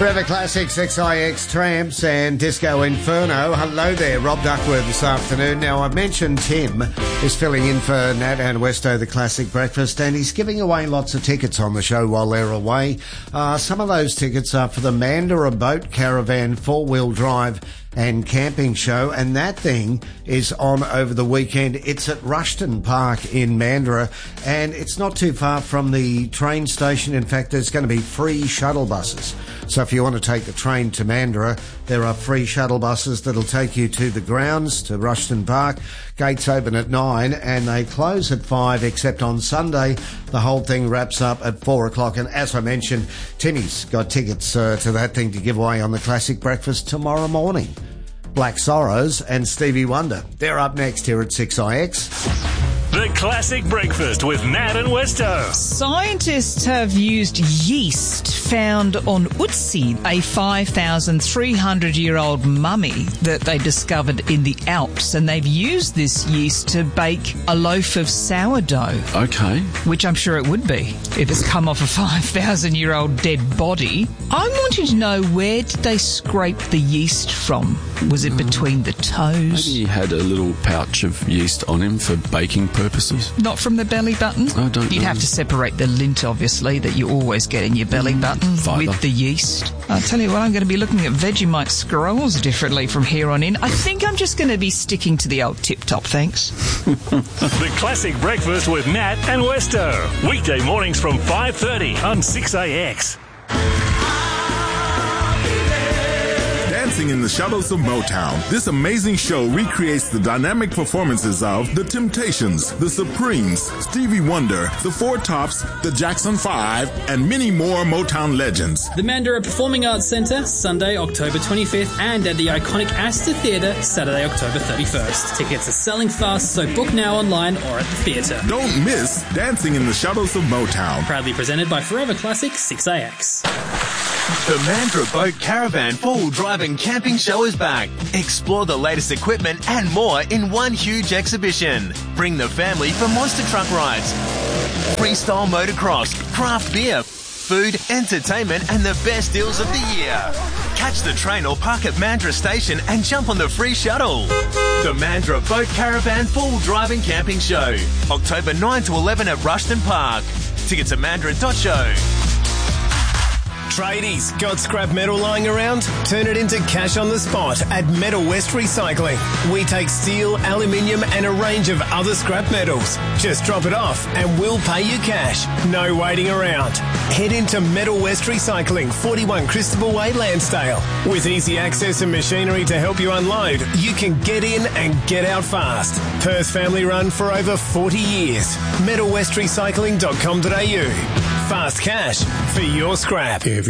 Forever Classics, XIX Tramps and Disco Inferno. Hello there, Rob Duckworth this afternoon. Now, I've mentioned Tim is filling in for Nat and Westo, the Classic Breakfast, and he's giving away lots of tickets on the show while they're away. Some of those tickets are for the Mandurah Boat Caravan 4-wheel drive and camping show, and that thing is on over the weekend. It's at Rushton Park in Mandurah, and it's not too far from the train station. In fact, there's going to be free shuttle buses. So if you want to take the train to Mandurah, there are free shuttle buses that'll take you to the grounds, to Rushton Park. Gates open at 9 and they close at 5, except on Sunday. The whole thing wraps up at 4 o'clock. And as I mentioned, Timmy's got tickets to that thing to give away on the Classic Breakfast tomorrow morning. Black Sorrows and Stevie Wonder. They're up next here at 6IX. The Classic Breakfast with Nat and Westo. Scientists have used yeast found on Utsi, a 5,300-year-old mummy that they discovered in the Alps, and they've used this yeast to bake a loaf of sourdough. Okay. Which I'm sure it would be if it's come off a 5,000-year-old dead body. I'm wanting to know, where did they scrape the yeast from? Was it between the toes? Maybe he had a little pouch of yeast on him for baking purposes. Not from the belly button? I don't know. You'd have to separate the lint, obviously, that you always get in your belly button with the yeast. I'll tell you what, I'm going to be looking at Vegemite scrolls differently from here on in. I think I'm just going to be sticking to the old tip-top, thanks. The Classic Breakfast with Nat and Westo. Weekday mornings from 5:30 on 6AX. Dancing in the Shadows of Motown. This amazing show recreates the dynamic performances of The Temptations, The Supremes, Stevie Wonder, The Four Tops, The Jackson 5, and many more Motown legends. The Mandurah Performing Arts Centre, Sunday, October 25th, and at the iconic Astor Theatre, Saturday, October 31st. Tickets are selling fast, so book now online or at the theatre. Don't miss Dancing in the Shadows of Motown. Proudly presented by Forever Classic 6AX. The Mandurah Boat Caravan 4-wheel drive and camping show is back. Explore the latest equipment and more in one huge exhibition. Bring the family for monster truck rides, freestyle motocross, craft beer, food, entertainment, and the best deals of the year. Catch the train or park at Mandurah Station and jump on the free shuttle. The Mandurah Boat Caravan 4-wheel drive and camping show, October 9 to 11 at Rushton Park. Tickets at mandurah.show. Tradies, got scrap metal lying around? Turn it into cash on the spot at Metal West Recycling. We take steel, aluminium and a range of other scrap metals. Just drop it off and we'll pay you cash. No waiting around. Head into Metal West Recycling, 41 Christabel Way, Lansdale. With easy access and machinery to help you unload, you can get in and get out fast. Perth family run for over 40 years. MetalWestRecycling.com.au. Fast cash for your scrap.